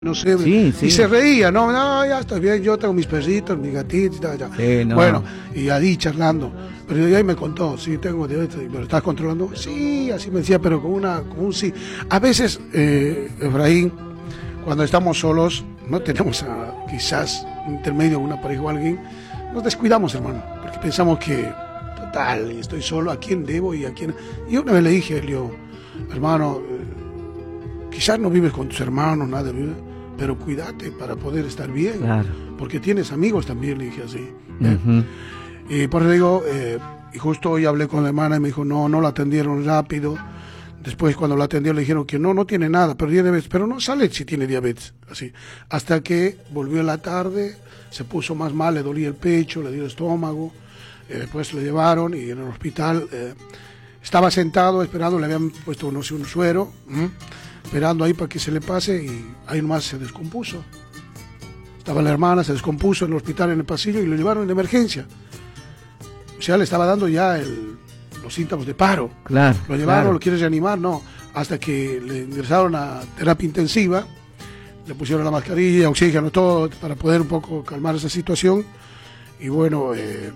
no sé, sí, sí. Y se reía, no, ya estoy bien, yo tengo mis perritos, mis gatitos, ya. Sí, no. Bueno, y ahí charlando, pero ahí me contó, sí, tengo diabetes, ¿pero estás controlando? Sí, así me decía, pero con un sí. A veces, Efraín, cuando estamos solos, no tenemos quizás intermedio una pareja o alguien, nos descuidamos, hermano, porque pensamos que, total, estoy solo, ¿a quién debo y a quién? Y una vez le dije, Leo, hermano, quizás no vives con tus hermanos, nada, pero cuídate para poder estar bien, claro. Porque tienes amigos también, le dije así. Uh-huh. Y por eso digo, y justo hoy hablé con la hermana y me dijo, no la atendieron rápido. Después cuando la atendieron le dijeron que no tiene nada, pero tiene diabetes, pero no sale si tiene diabetes, así. Hasta que volvió en la tarde, se puso más mal, le dolía el pecho, le dio el estómago, después le llevaron y en el hospital estaba sentado esperando, le habían puesto, no sé, un suero, esperando ahí para que se le pase y ahí nomás se descompuso. Estaba la hermana, se descompuso en el hospital en el pasillo y lo llevaron en emergencia. O sea, le estaba dando ya los síntomas de paro. Claro. Lo llevaron, claro. Lo quieres reanimar, no. Hasta que le ingresaron a terapia intensiva, le pusieron la mascarilla, oxígeno, todo, para poder un poco calmar esa situación. Y bueno,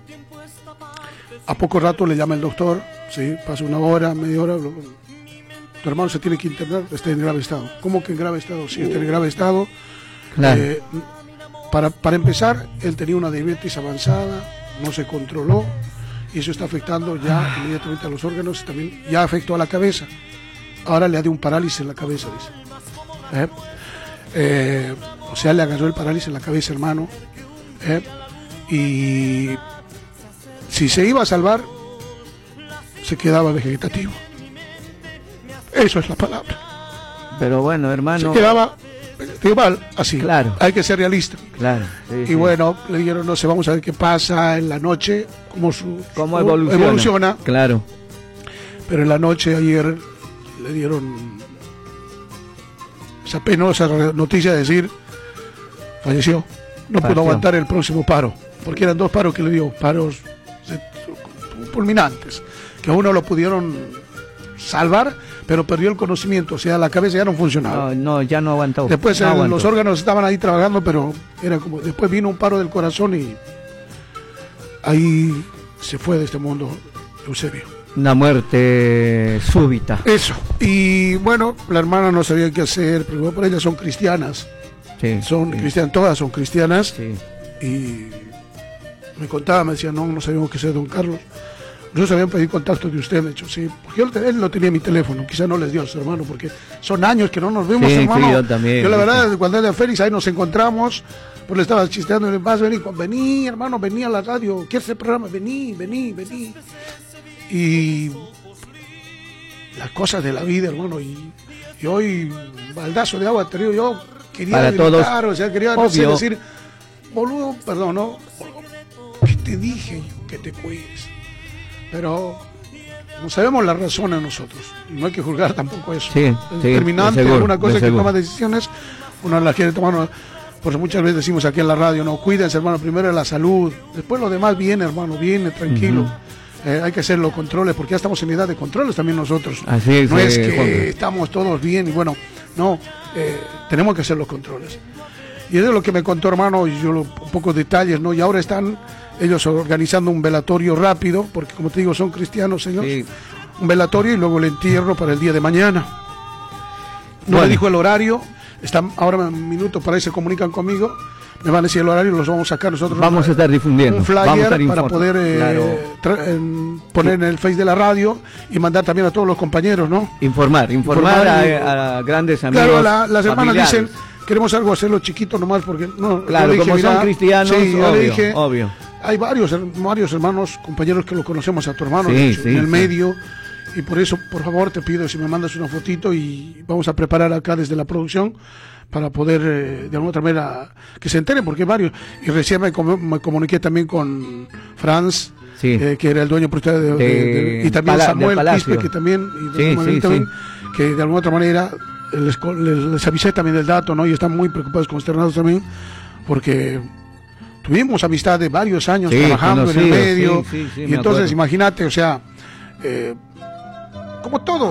a poco rato le llama el doctor, ¿sí? Pasa una hora, media hora. Tu hermano se tiene que internar, está en grave estado. ¿Cómo que en grave estado? Sí, está en grave estado. Claro. Para empezar, él tenía una diabetes avanzada, no se controló, y eso está afectando ya inmediatamente a los órganos, también ya afectó a la cabeza. Ahora le ha dado un parálisis en la cabeza, dice. O sea, le agarró el parálisis en la cabeza, hermano. Y si se iba a salvar, se quedaba vegetativo. Eso es la palabra. Pero bueno, hermano. Se quedaba igual, así. Claro. Hay que ser realista. Claro. Sí, y bueno, le dijeron, no sé, vamos a ver qué pasa en la noche, cómo evoluciona. Claro. Pero en la noche ayer le dieron esa penosa noticia de decir, falleció. No pudo aguantar el próximo paro, porque eran 2 paros que le dio, paros fulminantes, que a uno lo pudieron salvar, pero perdió el conocimiento, o sea, la cabeza ya no funcionaba. No, ya no aguantó. Después los órganos estaban ahí trabajando, pero era como, después vino un paro del corazón y ahí se fue de este mundo Eusebio. Una muerte súbita. Eso. Y bueno, la hermana no sabía qué hacer, pero por ellas son cristianas. Sí, cristianas, todas son cristianas. Sí. Y me contaba, me decía, no sabíamos qué hacer, don Carlos. Nosotros habían pedido contacto de usted, de hecho, sí. Porque él no tenía mi teléfono, quizá no les dio a su hermano, porque son años que no nos vemos, sí, hermano. Sí, yo también. Yo la verdad, cuando era Félix, ahí nos encontramos, pues le estaba chisteando, vas a venir, vení, hermano, vení a la radio, ¿quieres el programa? Vení. Y las cosas de la vida, hermano, y hoy, baldazo de agua te digo, yo quería para gritar, todos, o sea, quería no sé, decir, boludo, perdón, ¿no? ¿Qué te dije yo? Que te cuides. Pero no sabemos la razón a nosotros, y no hay que juzgar tampoco eso. Sí, determinante, seguro, alguna cosa que toma decisiones, uno las quiere tomar, por eso muchas veces decimos aquí en la radio, no, cuídense, hermano, primero la salud, después lo demás viene, hermano, viene, tranquilo. Hay que hacer los controles, porque ya estamos en edad de controles también nosotros. Así es, no es que estamos todos bien y bueno, no, tenemos que hacer los controles. Y eso es lo que me contó, hermano, y yo un poco detalles, ¿no? Y ahora están ellos organizando un velatorio rápido, porque como te digo, son cristianos, señor. Sí. Un velatorio y luego el entierro para el día de mañana. No me dijo el horario, están ahora un minuto para ahí se comunican conmigo. Me van a decir el horario, los vamos a sacar nosotros. Vamos a estar difundiendo. Un flyer para poder poner en el Face de la radio y mandar también a todos los compañeros, ¿no? Informar a grandes amigos. Claro, las hermanas dicen, queremos hacerlo chiquito nomás porque no. Claro, dije, como son cristianos, sí, obvio. Hay varios hermanos, compañeros que lo conocemos a tu hermano, en el medio. Y por eso, por favor, te pido si me mandas una fotito y vamos a preparar acá desde la producción para poder, de alguna otra manera, que se enteren, porque hay varios. Y recién me comuniqué también con Franz, que era el dueño y también Samuel Quispe, que también, que de alguna otra manera les avisé también del dato, ¿no? Y están muy preocupados, consternados también, porque tuvimos amistad de varios años trabajando en el medio, y entonces imagínate, o sea, como todos,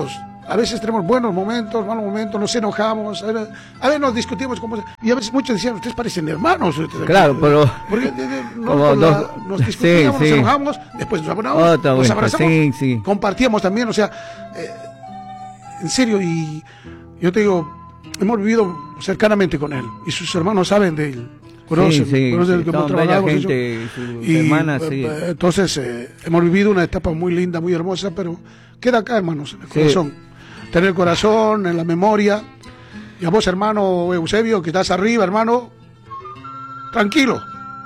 A veces tenemos buenos momentos, malos momentos, nos enojamos, a veces nos discutimos, y a veces muchos decían, ustedes parecen hermanos. Claro, pero... Porque nos discutíamos, nos enojamos, después nos abrazamos, compartíamos también, o sea, en serio, y yo te digo, hemos vivido cercanamente con él, y sus hermanos saben de él. Conocen que hemos trabajado gente, sus hermanas, entonces hemos vivido una etapa muy linda, muy hermosa, pero queda acá, hermanos, en el corazón. Tener el corazón, en la memoria. Y a vos, hermano Eusebio, que estás arriba, hermano, tranquilo,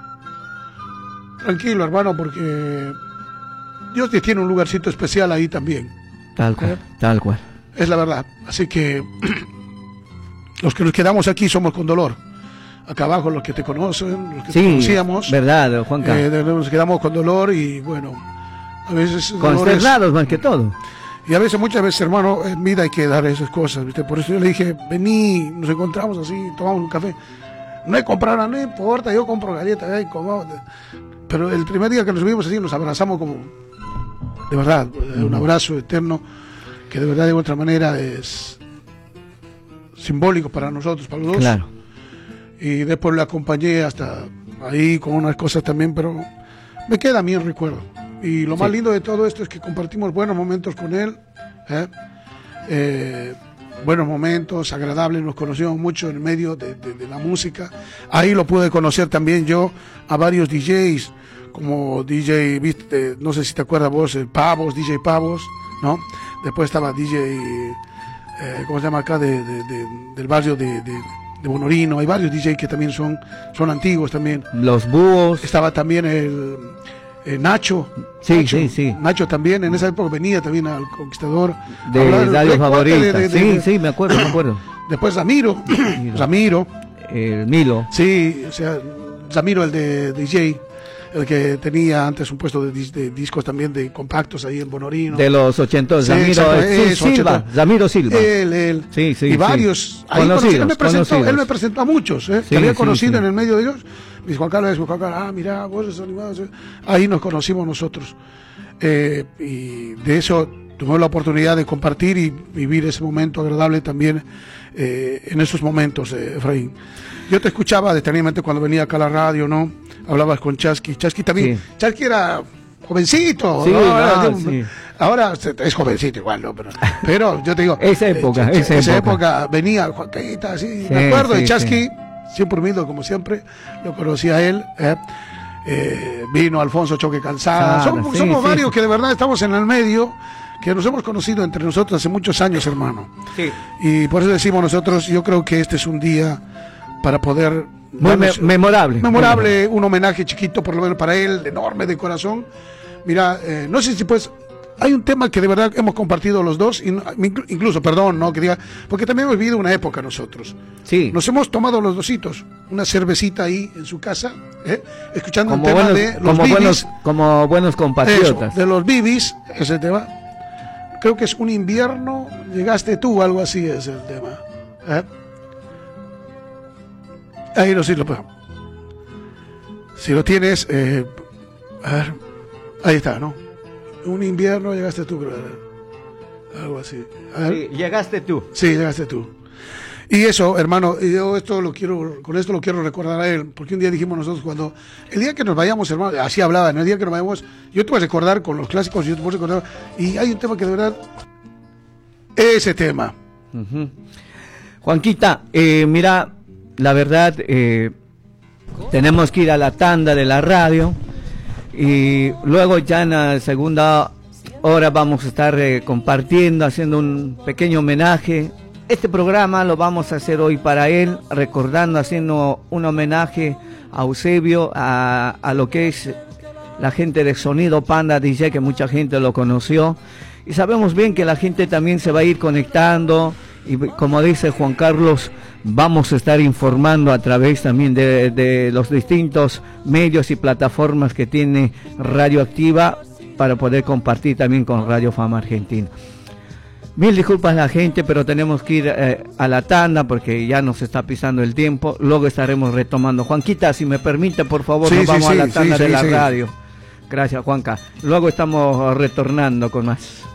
hermano, porque Dios te tiene un lugarcito especial ahí también. Tal cual. Es la verdad. Así que los que nos quedamos aquí somos con dolor. Acá abajo los que te conocen, los que te conocíamos. Verdad, Juanca. Nos quedamos con dolor y bueno, a veces... Consternados más que todo. Y a veces, muchas veces, hermano, en vida hay que dar esas cosas, ¿viste? Por eso yo le dije, vení, nos encontramos así, tomamos un café. No hay que comprar nada, no importa, yo compro galletas, pero el primer día que nos vimos así, nos abrazamos como, de verdad, un abrazo eterno, que de verdad de otra manera es simbólico para nosotros, para los dos. Claro. Y después le acompañé hasta ahí con unas cosas también, pero me queda a mí el recuerdo. Y lo más lindo de todo esto es que compartimos buenos momentos con él, buenos momentos, agradables, nos conocimos mucho en medio de la música. Ahí lo pude conocer también yo a varios DJs, como DJ, ¿viste? No sé si te acuerdas vos, el Pavos, DJ Pavos, ¿no? Después estaba DJ, ¿cómo se llama acá? Del barrio de Bonorino. Hay varios DJs que también son antiguos también. Los Búhos. Estaba también el Nacho. Sí. Nacho también, en esa época venía también al Conquistador. De Radio Favorita. Sí, me acuerdo. Después Ramiro. El Milo. Sí, o sea, Ramiro, el de DJ, el que tenía antes un puesto de discos también de compactos ahí en Bonorino. De los 80, Ramiro Silva. Él. Sí. Y varios. Ahí él me presentó a muchos, que había conocido en el medio de ellos. Me dijo, Juan Carlos, mira, vos eres animado. Ahí nos conocimos nosotros. Y de eso tuvimos la oportunidad de compartir y vivir ese momento agradable también en esos momentos, Efraín. Yo te escuchaba detenidamente cuando venía acá a la radio, ¿no? Hablabas con Chasqui. Chasqui también. Sí. Chasqui era jovencito. Sí, ¿no? Ahora es jovencito igual, ¿no? Pero yo te digo... Esa época venía Juanquita, así. Me acuerdo de Chasqui, siempre humilde como siempre. Lo conocí a él. Vino Alfonso Choque Calzada. Somos varios que de verdad estamos en el medio, que nos hemos conocido entre nosotros hace muchos años, hermano. Sí. Y por eso decimos nosotros, yo creo que este es un día para poder... Memorable, un homenaje chiquito por lo menos para él, enorme de corazón. Mira, no sé si pues hay un tema que de verdad hemos compartido los dos, incluso, perdón, no que diga, porque también hemos vivido una época nosotros. Sí. Nos hemos tomado los dositos, una cervecita ahí en su casa, escuchando el tema de los Bibis. Como buenos compatriotas. Eso, de los Bibis, ese tema. Creo que es Un invierno, llegaste tú, algo así es el tema. Ahí no, si lo tienes, a ver, ahí está, ¿no? Un invierno llegaste tú, creo, algo así. Sí, llegaste tú. Sí, llegaste tú. Y eso, hermano, yo con esto lo quiero recordar a él, porque un día dijimos nosotros, cuando el día que nos vayamos, hermano, así hablaba, en el día que nos vayamos, yo te voy a recordar con los clásicos, yo te voy a recordar, y hay un tema que de verdad, ese tema. Juanquita, mira, la verdad, tenemos que ir a la tanda de la radio y luego ya en la segunda hora vamos a estar compartiendo, haciendo un pequeño homenaje. Este programa lo vamos a hacer hoy para él, recordando, haciendo un homenaje a Eusebio, a lo que es la gente de Sonido Panda DJ, que mucha gente lo conoció. Y sabemos bien que la gente también se va a ir conectando. Y como dice Juan Carlos, vamos a estar informando a través también de los distintos medios y plataformas que tiene Radio Activa para poder compartir también con Radio Fama Argentina. Mil disculpas a la gente, pero tenemos que ir a la tanda porque ya nos está pisando el tiempo. Luego estaremos retomando. Juanquita, si me permite, por favor, nos vamos a la tanda de la radio. Gracias, Juanca. Luego estamos retornando con más.